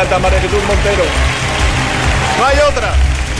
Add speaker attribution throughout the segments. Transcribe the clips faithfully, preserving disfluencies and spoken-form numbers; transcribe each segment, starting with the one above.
Speaker 1: candidata María Jesús Montero. No hay otra.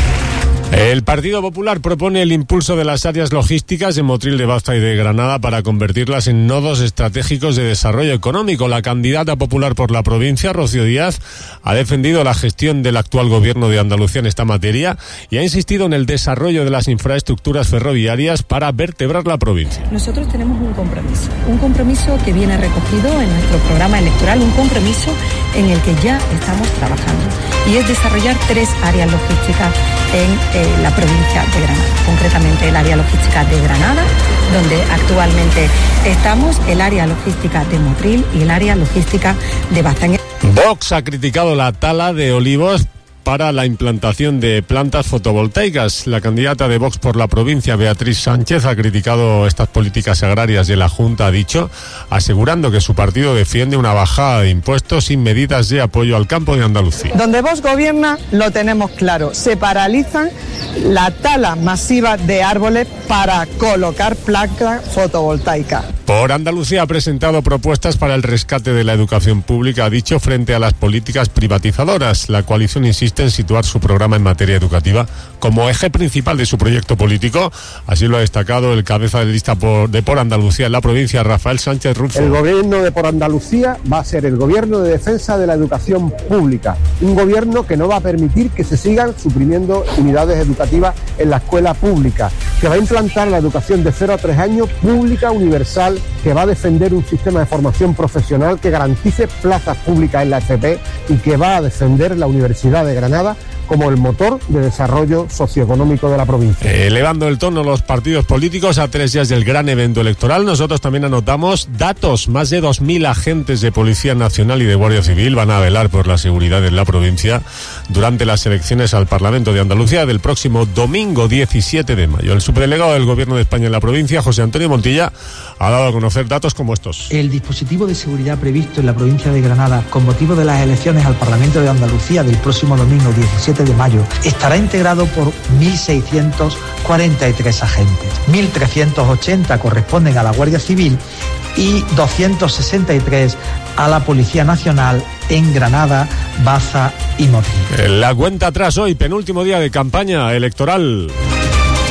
Speaker 2: El Partido Popular propone el impulso de las áreas logísticas de Motril de Baza y de Granada para convertirlas en nodos estratégicos de desarrollo económico. La candidata popular por la provincia, Rocío Díaz, ha defendido la gestión del actual gobierno de Andalucía en esta materia y ha insistido en el desarrollo de las infraestructuras ferroviarias para vertebrar la provincia.
Speaker 3: Nosotros tenemos un compromiso, un compromiso que viene recogido en nuestro programa electoral, un compromiso en el que ya estamos trabajando, y es desarrollar tres áreas logísticas en eh, la provincia de Granada, concretamente el área logística de Granada, donde actualmente estamos, el área logística de Motril y el área logística de Baza.
Speaker 2: Vox ha criticado la tala de olivos para la implantación de plantas fotovoltaicas. La candidata de Vox por la provincia, Beatriz Sánchez, ha criticado estas políticas agrarias de la Junta, ha dicho, asegurando que su partido defiende una bajada de impuestos sin medidas de apoyo al campo de Andalucía.
Speaker 4: Donde Vox gobierna lo tenemos claro, se paralizan la tala masiva de árboles para colocar placas fotovoltaicas.
Speaker 2: Por Andalucía ha presentado propuestas para el rescate de la educación pública, ha dicho, frente a las políticas privatizadoras. La coalición insiste en situar su programa en materia educativa como eje principal de su proyecto político. Así lo ha destacado el cabeza de lista por, de Por Andalucía en la provincia, Rafael Sánchez Rufo.
Speaker 5: El gobierno de Por Andalucía va a ser el gobierno de defensa de la educación pública. Un gobierno que no va a permitir que se sigan suprimiendo unidades educativas en la escuela pública, que va a implantar la educación de cero a tres años pública, universal, que va a defender un sistema de formación profesional que garantice plazas públicas en la F P y que va a defender la Universidad de Granada como el motor de desarrollo socioeconómico de la provincia.
Speaker 2: Eh, elevando el tono los partidos políticos a tres días del gran evento electoral, nosotros también anotamos datos. Más de dos mil agentes de Policía Nacional y de Guardia Civil van a velar por la seguridad en la provincia durante las elecciones al Parlamento de Andalucía del próximo domingo diecisiete de mayo. El subdelegado del Gobierno de España en la provincia, José Antonio Montilla, ha dado a conocer datos como estos.
Speaker 6: El dispositivo de seguridad previsto en la provincia de Granada con motivo de las elecciones al Parlamento de Andalucía del próximo domingo diecisiete de mayo estará integrado por mil seiscientos cuarenta y tres agentes. mil trescientos ochenta corresponden a la Guardia Civil y doscientos sesenta y tres a la Policía Nacional en Granada, Baza y Motril.
Speaker 2: La cuenta atrás hoy, penúltimo día de campaña electoral.